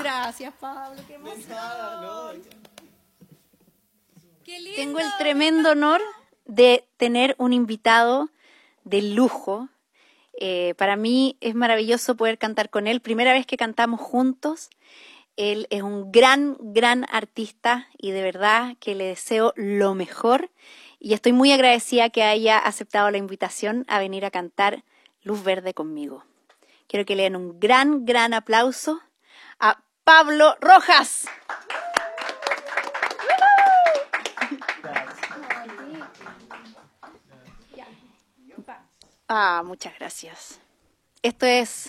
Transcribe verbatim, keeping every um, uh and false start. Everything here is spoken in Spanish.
Gracias, Pablo, qué emoción. De nada, no. Qué lindo. Tengo el tremendo honor de tener un invitado de lujo. Eh, para mí es maravilloso poder cantar con él. Primera vez que cantamos juntos. Él es un gran, gran artista y de verdad que le deseo lo mejor. Y estoy muy agradecida que haya aceptado la invitación a venir a cantar Luz Verde conmigo. Quiero que le den un gran, gran aplauso a Pablo Rojas. Ah, muchas gracias. Esto es